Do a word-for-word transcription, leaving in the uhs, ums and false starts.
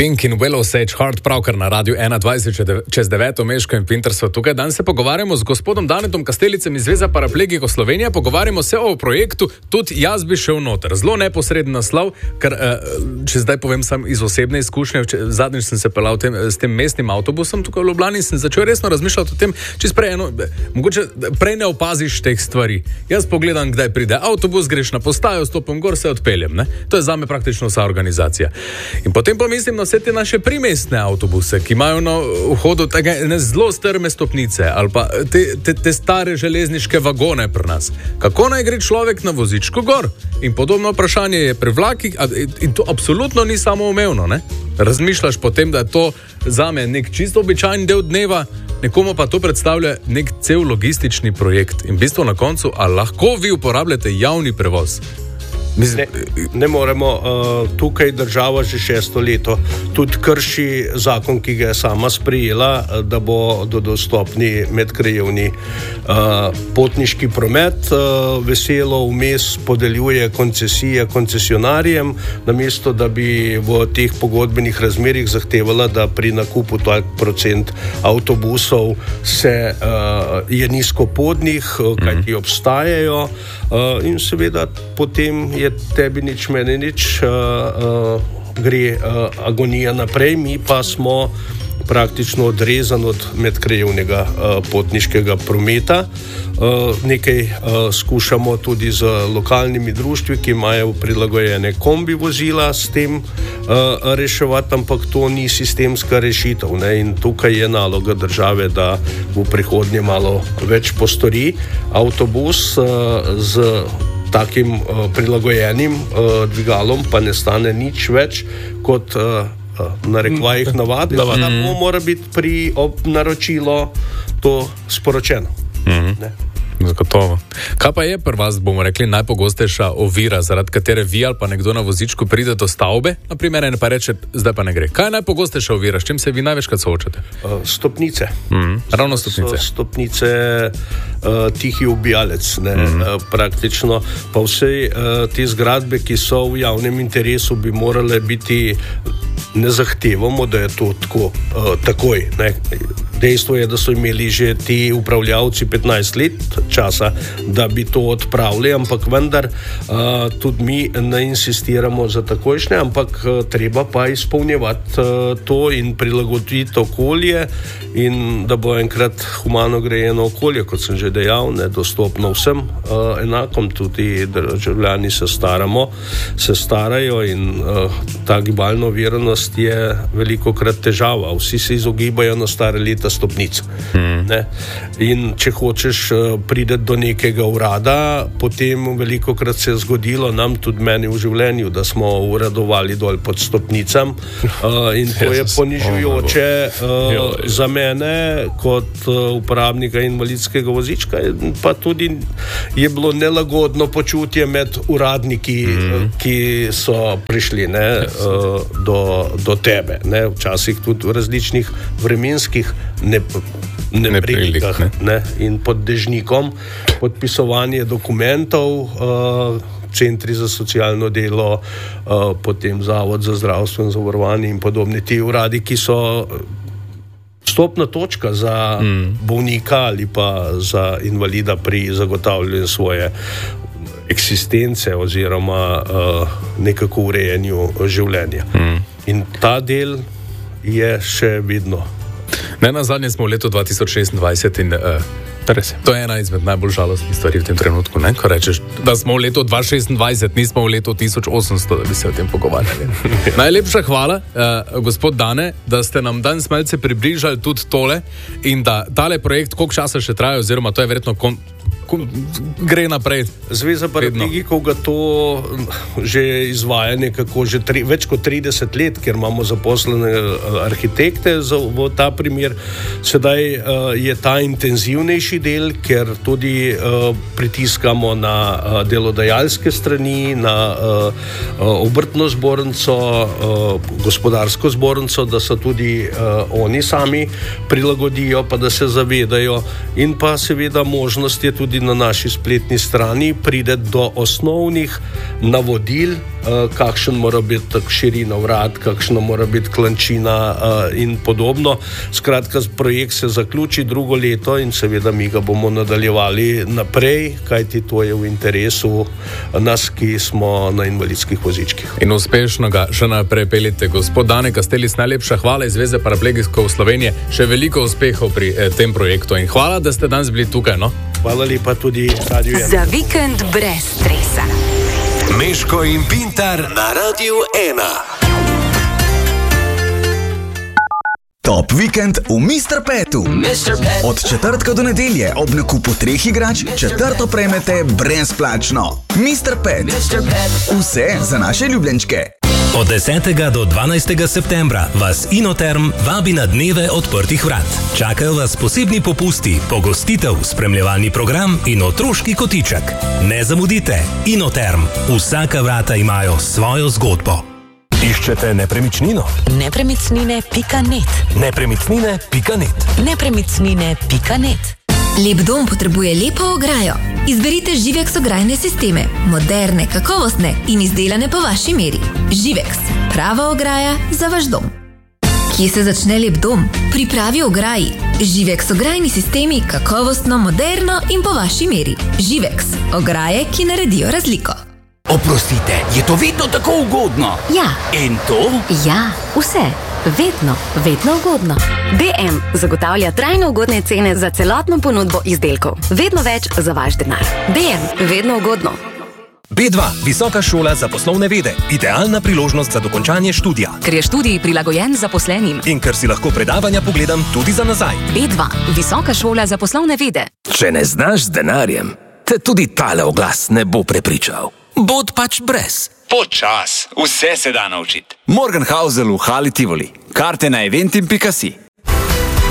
Pink in Well Osage Hard pravkar na radiju ena dvajset čez deveto Meško in Pinter so tukaj. Danes se pogovarjamo z gospodom Danetom Kastelicem iz Zveze paraplegikov Slovenije. Pogovarjamo se o projektu Tudi jaz bi šel noter. Zelo neposreden naslov, ker če zdaj povem sam iz osebne izkušnje, zadnjič sem se pelal tem, s tem mestnim avtobusom tukaj v Ljubljani in sem začel resno razmišljati o tem, čez prej eno, mogoče prej ne opaziš teh stvari. Jaz pogledam, kdaj pride avtobus, greš na postajo, stopim gor, se odpeljem. Ne? To je zame praktično vsa organizacija. In potem pa mislim na vse te naše primestne avtobuse, ki imajo na vhodu tega, ne, zelo strme stopnice ali pa te, te, te stare železniške vagone pri nas. Kako naj gre človek na vozičku gor? In podobno vprašanje je pri vlakih in to absolutno ni samoumevno. Ne? Razmišljaš potem, da je to zame nek čisto običajen del dneva, nekomu pa to predstavlja nek cel logistični projekt. In v bistvu na koncu, a lahko vi uporabljate javni prevoz? Ne, ne moremo, uh, tukaj država že šesto leto tudi krši zakon, ki ga je sama sprejela, da bo do dostopni medkrajevni uh, potniški promet. Uh, veselo vmes podeljuje koncesije koncesionarjem, namesto da bi v teh pogodbenih razmerjih zahtevala, da pri nakupu tak procent avtobusov se, uh, je nizkopodnih, uh, kajti obstajajo uh, in seveda potem je tebi nič, meni nič, uh, uh, gre uh, agonija naprej, mi pa smo praktično odrezani od medkrajevnega uh, potniškega prometa. Uh, nekaj uh, skušamo tudi z lokalnimi društvi, ki imajo prilagojene kombi vozila s tem uh, reševati, ampak to ni sistemska rešitev. Ne? In tukaj je naloga države, da v prihodnje malo več postori. Avtobus uh, z takim uh, prilagojenim uh, dvigalom pa ne stane nič več kot uh, uh, na rekvajih navadi, da mm. mora biti pri naročilo to sporočeno. Mm-hmm. Zagotovo. Kaj pa je pri vas, bomo rekli, najpogostejša ovira, zaradi katere vi ali pa nekdo na vozičku pride do stavbe, na primer, in pa reče, zdaj pa ne gre. Kaj je najpogostejša ovira, s čim se vi največkrat soočate? Uh, stopnice. Mm, ravno stopnice. So stopnice uh, tihi ubijalec, ne, mm. uh, praktično. Pa vse uh, te zgradbe, ki so v javnem interesu, bi morale biti, ne zahtevamo, da je to tako, uh, takoj, ne. Dejstvo je, da so imeli že ti upravljavci petnajst let časa, da bi to odpravili, ampak vendar uh, tudi mi ne insistiramo za takojšnje, ampak uh, treba pa izpolnjevati uh, to in prilagoditi okolje in da bo enkrat humano grejeno okolje, kot sem že dejal, nedostopno vsem uh, enakom, tudi državljani se staramo, se starajo in uh, ta gibalna oviranost je velikokrat težava. Vsi se izogibajo na stare leta stopnic. Hmm. Ne? In če hočeš uh, priti do nekega urada, potem velikokrat se je zgodilo, nam tudi meni v življenju, da smo uradovali dol pod stopnicam uh, in to je ponižujoče uh, za mene kot uh, uporabnika invalidskega vozička, pa tudi je bilo nelagodno počutje med uradniki, hmm. ki so prišli, ne, uh, do, do tebe. Ne? Včasih tudi v različnih vremenskih ne neprilikah, ne? Ne? In pod dežnikom podpisovanje dokumentov, uh, centri za socialno delo, uh, potem Zavod za zdravstveno zavarovanje in podobne ti uradi, ki so vstopna točka za mm. bolnika ali pa za invalida pri zagotavljanju svoje eksistence oziroma uh, nekako urejanju življenja. Mm. In ta del je še vedno. Ne, na zadnje smo v letu dva tisoč šestindvajset in uh, to je ena izmed najbolj žalostnih stvari v tem trenutku, ne? Ko rečeš, da smo v letu dva tisoč šestindvajset, nismo v letu tisoč osemsto, da bi se o tem pogovarjali. Najlepša hvala, uh, gospod Dane, da ste nam danes malce približali tudi tole in da tale projekt, koliko časa še traja, oziroma to je verjetno kon- gre naprej. Zveza paraplegikov ga to že izvaja nekako že tri, več kot trideset let, ker imamo zaposlene arhitekte za, v ta primer. Sedaj uh, je ta intenzivnejši del, ker tudi uh, pritiskamo na uh, delodajalske strani, na uh, uh, obrtno zbornico, uh, gospodarsko zbornico, da se tudi uh, oni sami prilagodijo, pa da se zavedajo in pa seveda možnost je tudi tudi na naši spletni strani pride do osnovnih navodil, kakšen mora biti širina vrat, kakšna mora biti klančina in podobno. Skratka, projekt se zaključi drugo leto in seveda mi ga bomo nadaljevali naprej, kajti to je v interesu nas, ki smo na invalidskih vozičkih. In uspešno ga še naprej peljete. Gospod Dane Kastelic, najlepša hvala iz Zveze paraplegikov Slovenije. Še veliko uspehov pri eh, tem projektu in hvala, da ste danes bili tukaj. No? Hvala lepa tudi Radio ena. Za vikend brez stresa. Meško in Pintar na Radio ena. Top vikend v mister Petu. mister Pet. Od četrtka do nedelje ob nakupu treh igrač četrto prejmete brezplačno. mister Pet. mister Pet. Vse za naše ljubljenčke. Od desetega do dvanajstega septembra vas Inoterm vabi na dneve odprtih vrat. Čakajo vas posebni popusti, pogostitev, spremljevalni program in otroški kotiček. Ne zamudite, Inoterm. Vsaka vrata imajo svojo zgodbo. Iščete nepremičnino? Nepremičnine pika net. Nepremičnine pika net. Nepremičnine pika net. Lep dom potrebuje lepo ograjo. Izberite Živex ograjne sisteme. Moderne, kakovostne in izdelane po vaši meri. Živex. Prava ograja za vaš dom. Kje se začne lep dom? Pri pravi ograji. Živex ograjni sistemi kakovostno, moderno in po vaši meri. Živex. Ograje, ki naredijo razliko. Oprostite, je to vedno tako ugodno? Ja. In to? Ja, vse. Vedno, vedno ugodno. B M zagotavlja trajno ugodne cene za celotno ponudbo izdelkov. Vedno več za vaš denar. B M, vedno ugodno. B dva, Visoka šola za poslovne vede. Idealna priložnost za dokončanje študija. Ker je študij prilagojen zaposlenim. In ker si lahko predavanja pogledam tudi za nazaj. B dva, Visoka šola za poslovne vede. Če ne znaš z denarjem, te tudi tale oglas ne bo prepričal. Bod pač brez. Počas, vse se da naučiti. Morgenhausel v Hali Tivoli. Karte na eventim pika si.